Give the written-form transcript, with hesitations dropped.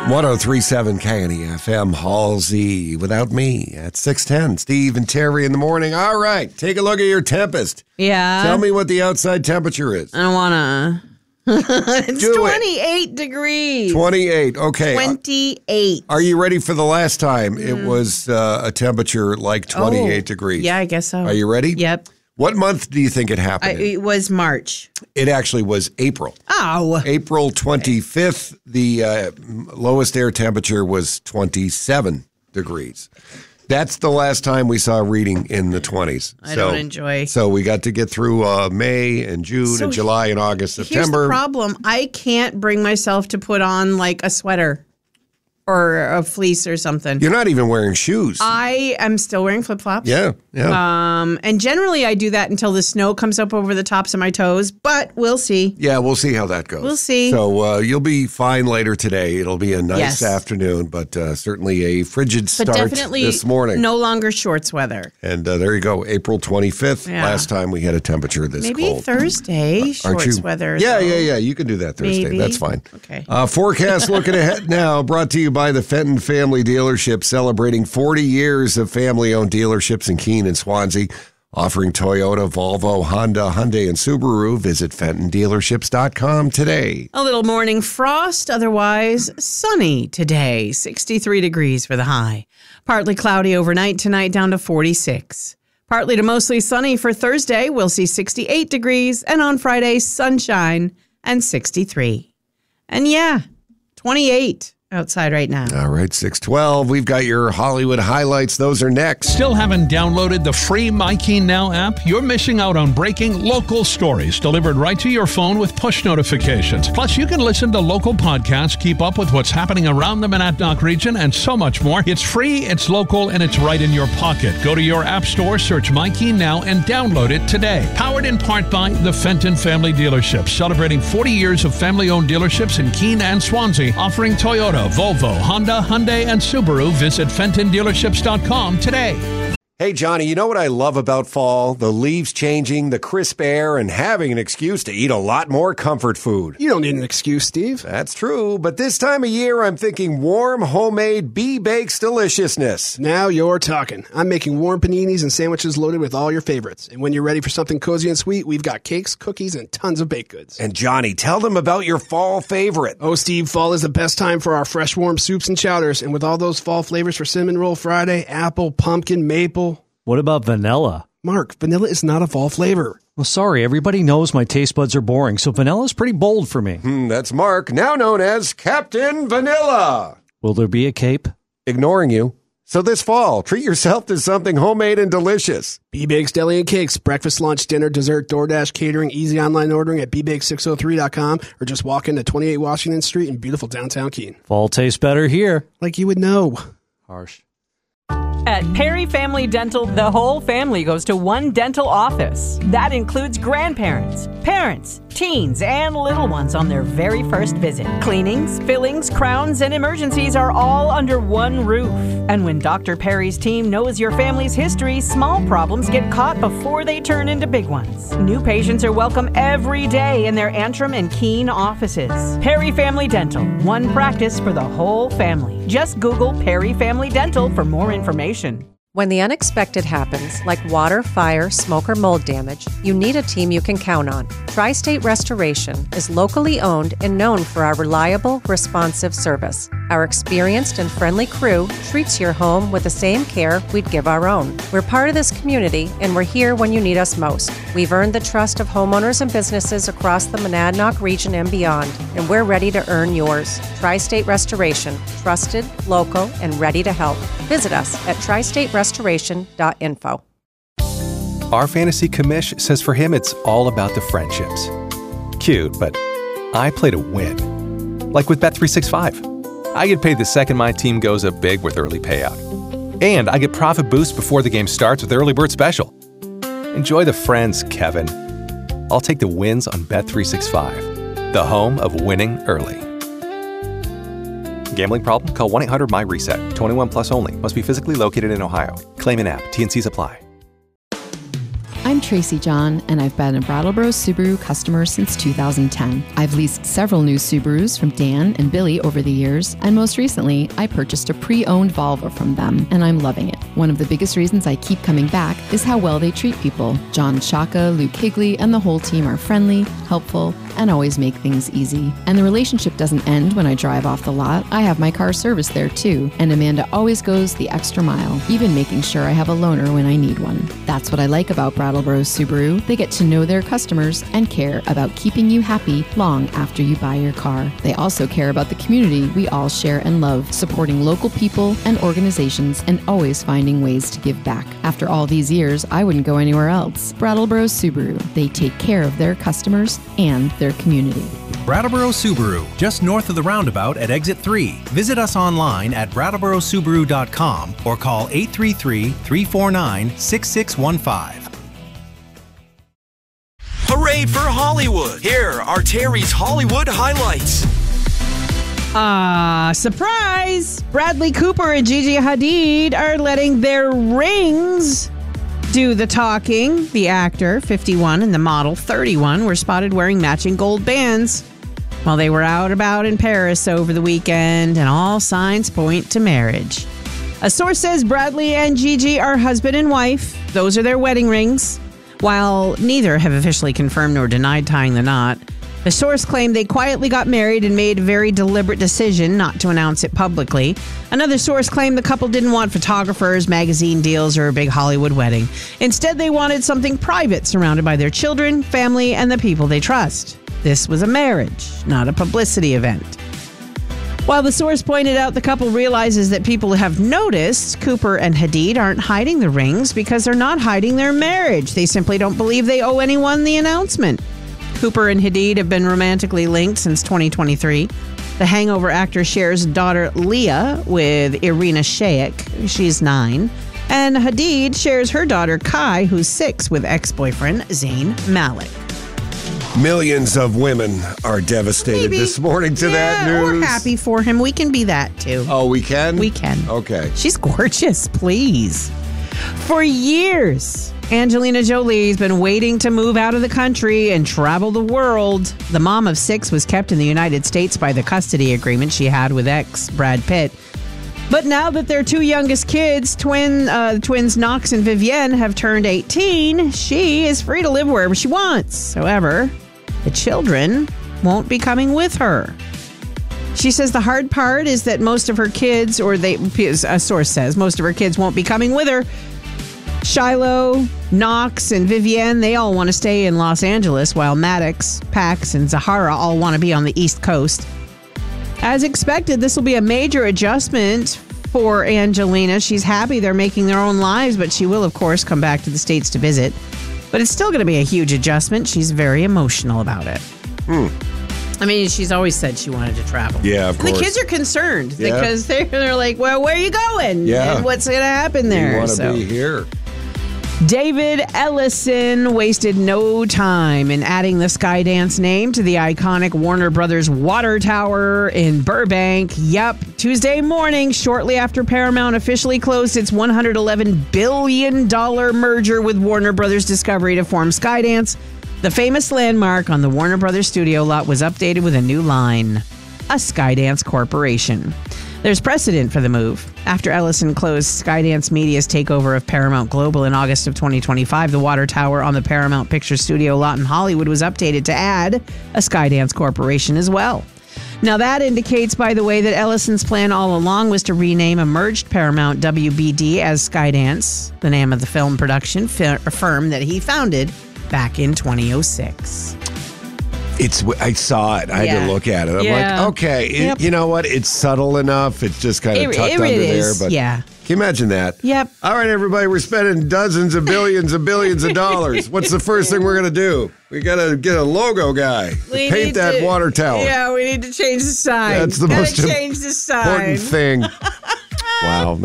103.7 KNEFM, Halsey, without me at 6:10. Steve and Terry in the morning. All right, take a look at your Tempest. Yeah. Tell me what the outside temperature is. I don't want to. It's 28 degrees. 28, okay. 28. Are you ready for the last time it was a temperature like 28 degrees? Yeah, I guess so. Are you ready? Yep. What month do you think it happened in? It was March. It actually was April. Oh. April 25th, the lowest air temperature was 27 degrees. That's the last time we saw a reading in the 20s. I don't enjoy. So we got to get through May and June and July and August, September. Here's the problem. I can't bring myself to put on like a sweater or a fleece or something. You're not even wearing shoes. I am still wearing flip-flops. Yeah. And generally I do that until the snow comes up over the tops of my toes, but we'll see. Yeah, we'll see how that goes. We'll see. So you'll be fine later today. It'll be a nice afternoon, but certainly a frigid start definitely this morning. No longer shorts weather. And there you go, April 25th. Yeah. Last time we had a temperature this Maybe cold. Thursday, shorts weather. Yeah. You can do that Thursday. Maybe. That's fine. Okay. Forecast looking ahead now, brought to you by the Fenton Family Dealership, celebrating 40 years of family-owned dealerships in Keene and Swansea, offering Toyota, Volvo, Honda, Hyundai, and Subaru. Visit FentonDealerships.com today. A little morning frost, otherwise sunny today. 63 degrees for the high. Partly cloudy overnight tonight, down to 46. Partly to mostly sunny for Thursday. We'll see 68 degrees. And on Friday, sunshine and 63. And 28 outside right now. All right, 6:12. We've got your Hollywood highlights. Those are next. Still haven't downloaded the free MyKeen Now app? You're missing out on breaking local stories delivered right to your phone with push notifications. Plus, you can listen to local podcasts, keep up with what's happening around the Monadnock region, and so much more. It's free, it's local, and it's right in your pocket. Go to your app store, search MyKeen Now, and download it today. Powered in part by the Fenton Family Dealership, celebrating 40 years of family-owned dealerships in Keene and Swansea, offering Toyota, Volvo, Honda, Hyundai, and Subaru. Visit FentonDealerships.com today. Hey, Johnny, you know what I love about fall? The leaves changing, the crisp air, and having an excuse to eat a lot more comfort food. You don't need an excuse, Steve. That's true, but this time of year, I'm thinking warm, homemade B-Bakes deliciousness. Now you're talking. I'm making warm paninis and sandwiches loaded with all your favorites. And when you're ready for something cozy and sweet, we've got cakes, cookies, and tons of baked goods. And Johnny, tell them about your fall favorite. Oh, Steve, fall is the best time for our fresh, warm soups and chowders. And with all those fall flavors for Cinnamon Roll Friday, apple, pumpkin, maple. What about vanilla? Mark, vanilla is not a fall flavor. Well, sorry, everybody knows my taste buds are boring, so vanilla's pretty bold for me. That's Mark, now known as Captain Vanilla. Will there be a cape? Ignoring you. So this fall, treat yourself to something homemade and delicious. B-Bakes Deli and Cakes, breakfast, lunch, dinner, dessert, DoorDash, catering, easy online ordering at bbakes603.com or just walk into 28 Washington Street in beautiful downtown Keene. Fall tastes better here. Like you would know. Harsh. At Perry Family Dental, the whole family goes to one dental office. That includes grandparents, parents, teens, and little ones on their very first visit. Cleanings, fillings, crowns, and emergencies are all under one roof. And when Dr. Perry's team knows your family's history, small problems get caught before they turn into big ones. New patients are welcome every day in their Antrim and Keene offices. Perry Family Dental, one practice for the whole family. Just Google Perry Family Dental for more information. When the unexpected happens, like water, fire, smoke, or mold damage, you need a team you can count on. Tri-State Restoration is locally owned and known for our reliable, responsive service. Our experienced and friendly crew treats your home with the same care we'd give our own. We're part of this community, and we're here when you need us most. We've earned the trust of homeowners and businesses across the Monadnock region and beyond, and we're ready to earn yours. Tri-State Restoration, trusted, local, and ready to help. Visit us at tristaterestoration.info. Our fantasy commish says for him it's all about the friendships. Cute, but I play to win. Like with Bet365. I get paid the second my team goes up big with early payout. And I get profit boost before the game starts with Early Bird Special. Enjoy the friends, Kevin. I'll take the wins on Bet365, the home of winning early. Gambling problem? Call 1-800-MY-RESET. 21 plus only. Must be physically located in Ohio. Claim in app. T&Cs apply. I'm Tracy John, and I've been a Brattleboro Subaru customer since 2010. I've leased several new Subarus from Dan and Billy over the years, and most recently, I purchased a pre-owned Volvo from them, and I'm loving it. One of the biggest reasons I keep coming back is how well they treat people. John Shaka, Luke Higley, and the whole team are friendly, helpful, and always make things easy. And the relationship doesn't end when I drive off the lot. I have my car serviced there too, and Amanda always goes the extra mile, even making sure I have a loaner when I need one. That's what I like about Brattleboro Subaru. They get to know their customers and care about keeping you happy long after you buy your car. They also care about the community we all share and love, supporting local people and organizations and always finding ways to give back. After all these years, I wouldn't go anywhere else. Brattleboro Subaru. They take care of their customers and their community. Brattleboro Subaru, just north of the roundabout at Exit 3. Visit us online at brattleborosubaru.com or call 833-349-6615. Hooray for Hollywood! Here are Terry's Hollywood highlights. Surprise! Bradley Cooper and Gigi Hadid are letting their rings do the talking. The actor, 51, and the model, 31, were spotted wearing matching gold bands while they were out about in Paris over the weekend, and all signs point to marriage. A source says Bradley and Gigi are husband and wife. Those are their wedding rings. While neither have officially confirmed nor denied tying the knot, the source claimed they quietly got married and made a very deliberate decision not to announce it publicly. Another source claimed the couple didn't want photographers, magazine deals, or a big Hollywood wedding. Instead, they wanted something private, surrounded by their children, family, and the people they trust. This was a marriage, not a publicity event. While the source pointed out the couple realizes that people have noticed, Cooper and Hadid aren't hiding the rings because they're not hiding their marriage. They simply don't believe they owe anyone the announcement. Cooper and Hadid have been romantically linked since 2023. The Hangover actor shares daughter Leah with Irina Shayk. She's 9. And Hadid shares her daughter Kai, who's 6, with ex-boyfriend Zayn Malik. Millions of women are devastated this morning to that news. We're happy for him. We can be that too. Oh, we can? We can. Okay. She's gorgeous, please. For years, Angelina Jolie's been waiting to move out of the country and travel the world. The mom of 6 was kept in the United States by the custody agreement she had with ex Brad Pitt. But now that their 2 youngest kids, twins Knox and Vivienne, have turned 18, she is free to live wherever she wants. However, the children won't be coming with her. She says the hard part is that most of her kids, a source says, most of her kids won't be coming with her. Shiloh, Knox, and Vivienne, they all want to stay in Los Angeles, while Maddox, Pax, and Zahara all want to be on the East Coast. As expected, this will be a major adjustment for Angelina. She's happy they're making their own lives, but she will, of course, come back to the States to visit. But it's still going to be a huge adjustment. She's very emotional about it. I mean, she's always said she wanted to travel. Yeah, of course. And the kids are concerned because they're like, well, where are you going? Yeah. And what's going to happen there? We want to be here. David Ellison wasted no time in adding the Skydance name to the iconic Warner Brothers water tower in Burbank. Yep, Tuesday morning, shortly after Paramount officially closed its $111 billion merger with Warner Brothers Discovery to form Skydance, the famous landmark on the Warner Brothers studio lot was updated with a new line, a Skydance Corporation. There's precedent for the move. After Ellison closed Skydance Media's takeover of Paramount Global in August of 2025, the water tower on the Paramount Pictures studio lot in Hollywood was updated to add a Skydance Corporation as well. Now that indicates, by the way, that Ellison's plan all along was to rename a merged Paramount WBD as Skydance, the name of the film production firm that he founded back in 2006. I saw it. I had to look at it. I'm like, okay, you know what? It's subtle enough. It's just kind of tucked under there. But can you imagine that? Yep. All right, everybody, we're spending dozens of billions of billions of dollars. What's the first thing we're going to do? We got to get a logo guy to paint that water tower. Yeah, we need to change the sign. That's the most change the sign. important thing. Wow.